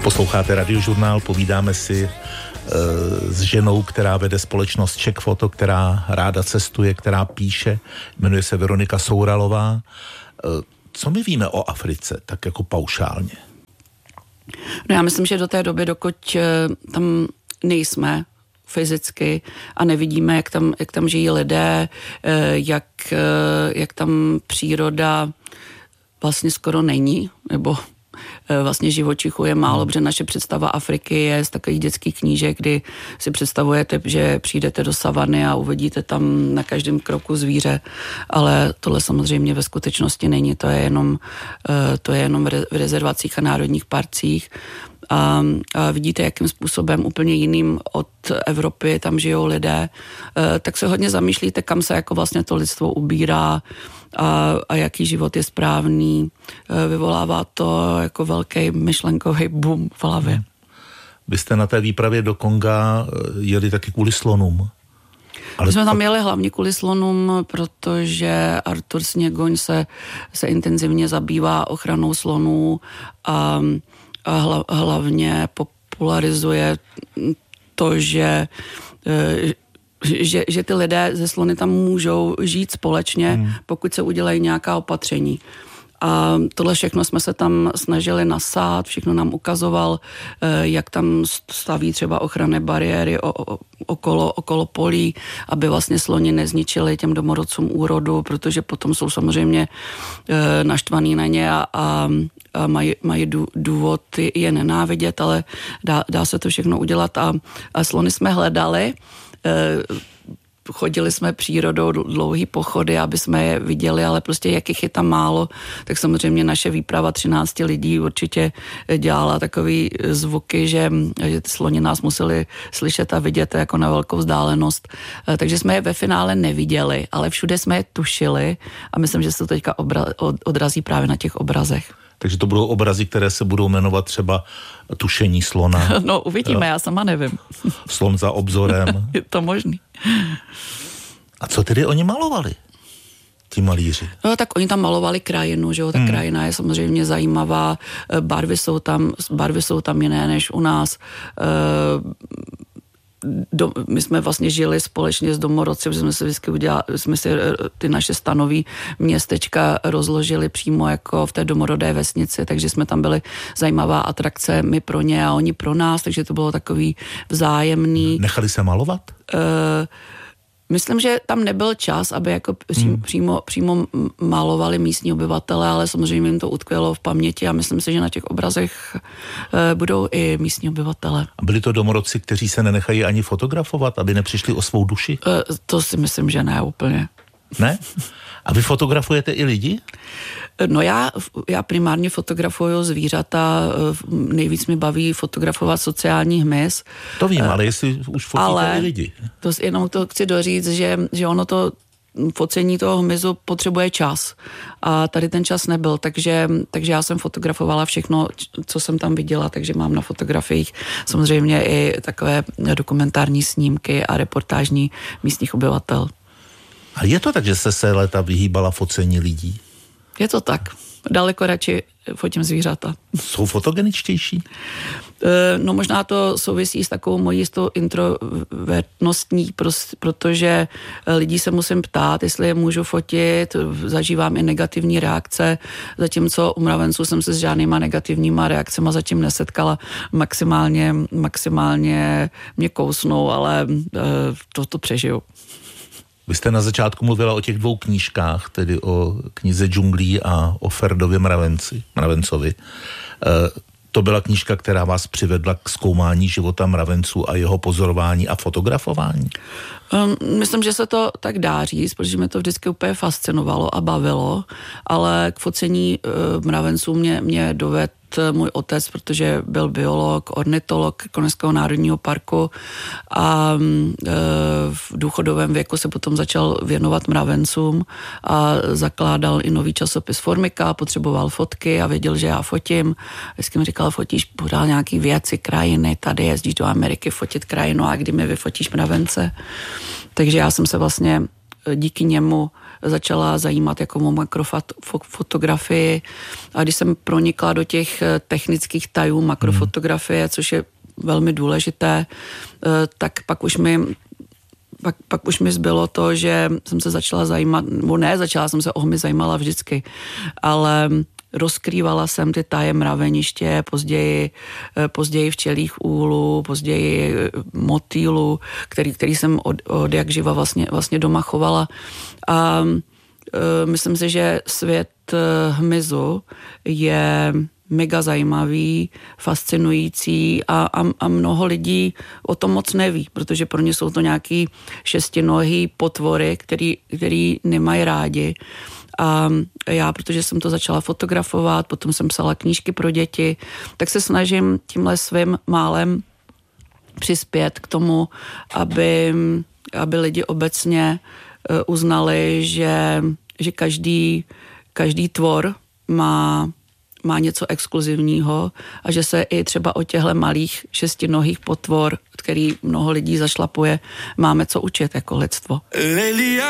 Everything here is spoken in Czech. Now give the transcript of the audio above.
Posloucháte Radiožurnál, povídáme si s ženou, která vede společnost Czech Photo, která ráda cestuje, která píše, jmenuje se Veronika Souralová. Co my víme o Africe, tak jako paušálně? No já myslím, že do té doby, dokud tam nejsme fyzicky a nevidíme, jak tam žijí lidé, jak tam příroda vlastně skoro není, nebo vlastně živočichů je málo, protože naše představa Afriky je z takových dětských knížek, kdy si představujete, že přijdete do savany a uvidíte tam na každém kroku zvíře, ale tohle samozřejmě ve skutečnosti není, to je jenom v rezervacích a národních parcích. A vidíte, jakým způsobem úplně jiným od Evropy tam žijou lidé, tak se hodně zamýšlíte, kam se jako vlastně to lidstvo ubírá a jaký život je správný. Vyvolává to jako velký myšlenkový boom v hlavě. Vy jste na té výpravě do Konga jeli taky kvůli slonům? My jsme tam jeli hlavně kvůli slonům, protože Artur Sněgoň se intenzivně zabývá ochranou slonů a hlavně popularizuje to, že ty lidé ze slony tam můžou žít společně, pokud se udělají nějaká opatření. A tohle všechno jsme se tam snažili nasát, všechno nám ukazoval, jak tam staví třeba ochranné bariéry okolo polí, aby vlastně sloni nezničili těm domorodcům úrodu, protože potom jsou samozřejmě naštvaný na ně a mají důvod je nenávidět, ale dá se to všechno udělat a slony jsme hledali. Chodili jsme přírodou dlouhý pochody, aby jsme je viděli, ale prostě jak jich je tam málo, tak samozřejmě naše výprava 13 lidí určitě dělala takový zvuky, že ty sloni nás museli slyšet a vidět jako na velkou vzdálenost. Takže jsme je ve finále neviděli, ale všude jsme je tušili a myslím, že se to teďka odrazí právě na těch obrazech. Takže to budou obrazy, které se budou jmenovat třeba Tušení slona. No uvidíme, já sama nevím. Slon za obzorem. Je to možný. A co tedy oni malovali, ti malíři? No tak oni tam malovali krajinu, že jo, ta krajina je samozřejmě zajímavá, barvy jsou tam jiné než u nás. My jsme vlastně žili společně s domorodci, protože jsme si vždycky jsme si ty naše stanoví městečka rozložili přímo jako v té domorodé vesnici, takže jsme tam byli zajímavá atrakce, my pro ně a oni pro nás, takže to bylo takový vzájemný. Nechali se malovat? Myslím, že tam nebyl čas, aby jako přímo malovali místní obyvatele, ale samozřejmě jim to utkvělo v paměti a myslím si, že na těch obrazech budou i místní obyvatele. A byli to domorodci, kteří se nenechají ani fotografovat, aby nepřišli o svou duši? To si myslím, že ne úplně. Ne? A vy fotografujete i lidi? No já primárně fotografuju zvířata, nejvíc mi baví fotografovat sociální hmyz. To vím, ale jestli už fotíte i lidi. Jenom to chci doříct, že ono to focení toho hmyzu potřebuje čas. A tady ten čas nebyl, takže já jsem fotografovala všechno, co jsem tam viděla, takže mám na fotografiích samozřejmě i takové dokumentární snímky a reportážní místních obyvatel. A je to tak, že jste se léta vyhýbala focení lidí? Je to tak. Daleko radši fotím zvířata. Jsou fotogeničtější? No možná to souvisí s takovou mojí jistou introvertnostní, protože lidí se musím ptát, jestli je můžu fotit, zažívám i negativní reakce, zatímco u mravenců jsem se s žádnýma negativníma reakcema zatím nesetkala, maximálně mě kousnou, ale to přežiju. Vy jste na začátku mluvila o těch 2 knížkách, tedy o knize Džunglí a o Ferdově mravencovi. To byla knížka, která vás přivedla k zkoumání života mravenců a jeho pozorování a fotografování? Myslím, že se to tak dá říct, protože mě to vždycky úplně fascinovalo a bavilo, ale k focení mravenců mě dovedl můj otec, protože byl biolog, ornitolog Koněského národního parku a v důchodovém věku se potom začal věnovat mravencům a zakládal i nový časopis Formika, potřeboval fotky a věděl, že já fotím. Vždycky mi říkal, fotíš pořád nějaký věci, krajiny, tady jezdíš do Ameriky fotit krajinu a kdy mi vyfotíš mravence. Takže já jsem se vlastně díky němu začala zajímat jako o makrofotografii. A když jsem pronikla do těch technických tajů makrofotografie, což je velmi důležité, tak pak už mi zbylo to, že jsem se začala zajímat, začala jsem se o hmy zajímala vždycky, ale rozkrývala jsem ty taje mraveniště, později včelích úlů, později motýlů, který jsem od jak živa vlastně doma chovala. A myslím si, že svět hmyzu je mega zajímavý, fascinující a mnoho lidí o tom moc neví, protože pro ně jsou to nějaký šestinohý potvory, který nemají rádi. A já, protože jsem to začala fotografovat, potom jsem psala knížky pro děti, tak se snažím tímhle svým málem přispět k tomu, aby lidi obecně uznali, že každý tvor má něco exkluzivního a že se i třeba o těchto malých šestinohých potvor, který mnoho lidí zašlapuje, máme co učit jako lidstvo.